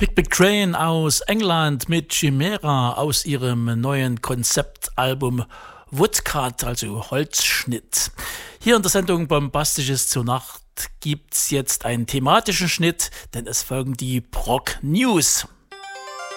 Big Train aus England mit Chimera aus ihrem neuen Konzeptalbum Woodcut, also Holzschnitt. Hier in der Sendung Bombastisches zur Nacht gibt's jetzt einen thematischen Schnitt, denn es folgen die Prog News.